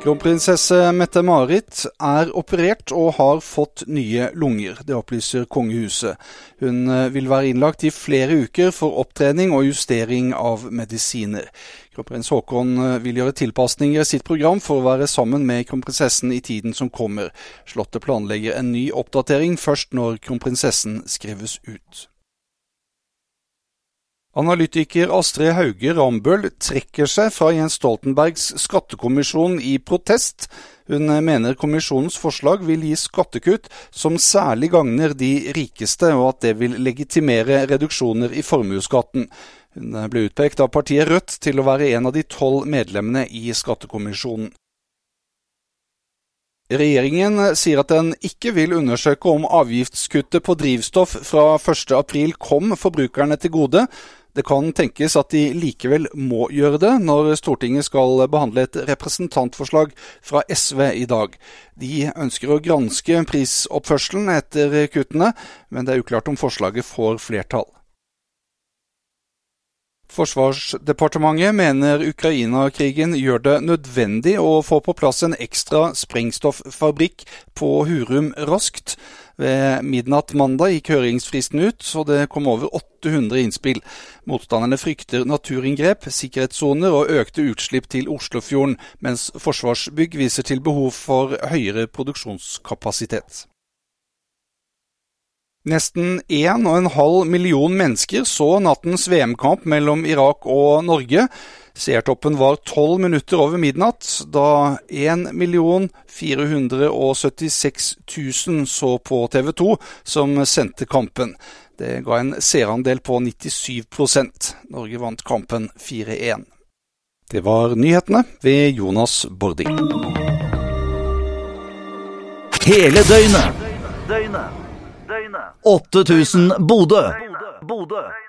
Kronprinsesse Mette-Marit operert og har fått nye lunger, det opplyser kongehuset. Hun vil være innlagt i flere uker for opptrening og justering av medisiner. Kronprins Haakon vil gjøre tilpasninger i sitt program for å være sammen med kronprinsessen i tiden som kommer. Slottet planlegger en ny oppdatering først når kronprinsessen skrives ut. Analytiker Astrid Hauge Rambøll trekker seg fra Jens Stoltenbergs skattekommisjon i protest. Hun mener kommisjonens forslag vil gi skattekutt som særlig gagner de rikeste, og at det vil legitimere reduksjoner i formuesskatten. Hun ble utpekt av partiet Rødt til å være en av de 12 medlemmene i skattekommisjonen. Regjeringen sier at den ikke vil undersøke om avgiftskuttet på drivstoff fra 1. april kom forbrukerne til gode. Det kan tenkes at de likevel må gjøre det når Stortinget skal behandle et representantforslag fra SV i dag. De ønsker å granske prisoppførselen etter kuttene, men det er uklart om forslaget får flertall. Forsvarsdepartementet mener Ukraina-krigen gjør det nødvendig å få på plass en ekstra sprengstoffabrikk på Hurum raskt. Ved midnatt mandag gikk høringsfristen ut, og det kom over 800 innspill. Motstanderne frykter naturinngrep, sikkerhetssoner og økte utslipp til Oslofjorden, mens Forsvarsbygg viser til behov for høyere produksjonskapasitet. Nesten 1,5 million mennesker så nattens VM-kamp mellom Irak og Norge. Seertoppen var 12 minutter over midnatt, da 1.476.000 så på TV 2, som sendte kampen. Det ga en seerandel på 97%. Norge vant kampen 4-1. Det var nyhetene ved Jonas Bordi. Hele døgnet. 8000 Bodø.